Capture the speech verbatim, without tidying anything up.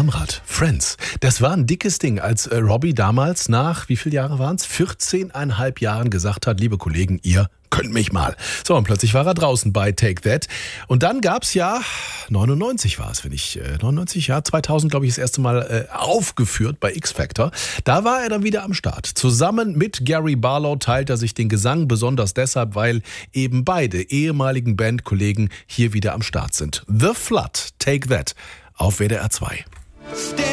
Amrad, Friends. Das war ein dickes Ding, als äh, Robbie damals nach, wie viele Jahre waren es? vierzehneinhalb Jahren gesagt hat, liebe Kollegen, ihr könnt mich mal. So, und plötzlich war er draußen bei Take That. Und dann gab's ja, neunundneunzig war es, wenn ich, äh, neunundneunzig, ja, zweitausend, glaube ich, das erste Mal äh, aufgeführt bei X-Factor. Da war er dann wieder am Start. Zusammen mit Gary Barlow teilt er sich den Gesang, besonders deshalb, weil eben beide ehemaligen Bandkollegen hier wieder am Start sind. The Flood, Take That, auf W D R zwei.